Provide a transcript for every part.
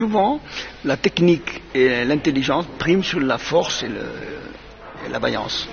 Souvent, la technique et l'intelligence priment sur la force et la vaillance.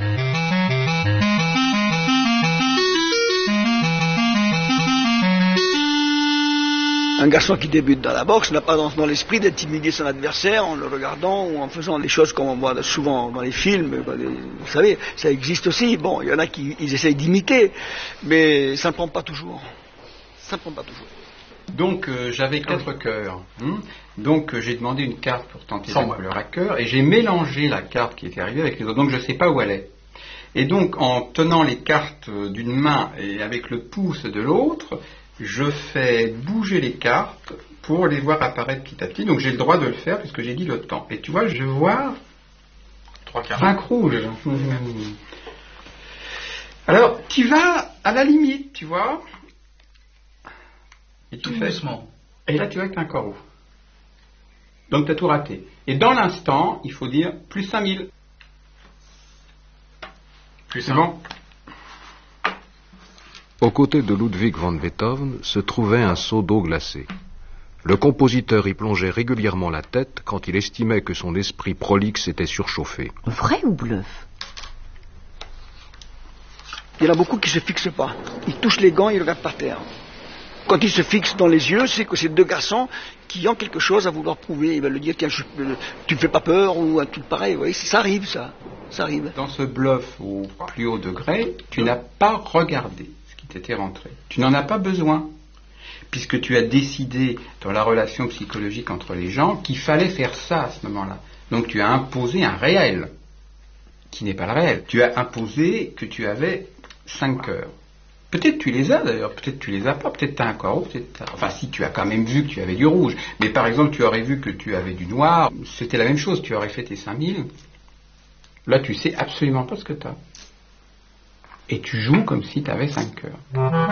Un garçon qui débute dans la boxe n'a pas dans l'esprit d'intimider son adversaire en le regardant ou en faisant les choses comme on voit souvent dans les films. Vous savez, ça existe aussi. Bon, il y en a qui essayent d'imiter, mais ça ne prend pas toujours. Ça ne prend pas toujours. Donc j'avais 4 cœurs. Donc j'ai demandé une carte pour tenter la couleur à cœur et j'ai mélangé la carte qui était arrivée avec les autres. Donc je ne sais pas où elle est. Et donc en tenant les cartes d'une main et avec le pouce de l'autre, je fais bouger les cartes pour les voir apparaître petit à petit. Donc j'ai le droit de le faire puisque j'ai dit le temps. Et tu vois, je vois 5 rouges. Alors tu vas à la limite, tu vois. Et tu fais doucement. Et là tu vois que tu as un corps rouge. Donc tu as tout raté. Et dans l'instant, il faut dire plus 5000. C'est bon. Aux côtés de Ludwig van Beethoven se trouvait un seau d'eau glacée. Le compositeur y plongeait régulièrement la tête quand il estimait que son esprit prolixe était surchauffé. Vrai ou bluff? Il y en a beaucoup qui ne se fixent pas. Ils touchent les gants et ils regardent par terre. Quand ils se fixent dans les yeux, c'est que c'est 2 garçons qui ont quelque chose à vouloir prouver. Ils veulent dire, tiens, tu ne fais pas peur ou un truc pareil. Vous voyez, ça arrive, ça. Ça arrive. Dans ce bluff au plus haut degré, tu n'as pas regardé ce qui t'était rentré. Tu n'en as pas besoin. Puisque tu as décidé dans la relation psychologique entre les gens qu'il fallait faire ça à ce moment-là. Donc tu as imposé un réel qui n'est pas le réel. Tu as imposé que tu avais 5 cœurs. Peut-être tu les as d'ailleurs, peut-être tu les as pas, peut-être tu as un corps rouge, enfin si tu as quand même vu que tu avais du rouge, mais par exemple tu aurais vu que tu avais du noir, c'était la même chose, tu aurais fait tes 5000, là tu sais absolument pas ce que tu as. Et tu joues comme si tu avais 5 cœurs.